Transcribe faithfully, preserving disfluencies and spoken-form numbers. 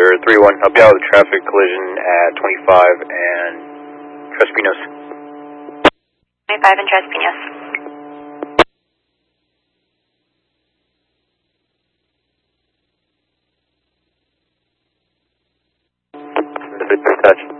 Cruiser three one, help you out with a traffic collision at twenty-five and Tres Pinos. twenty-five and Tres Pinos. Touch.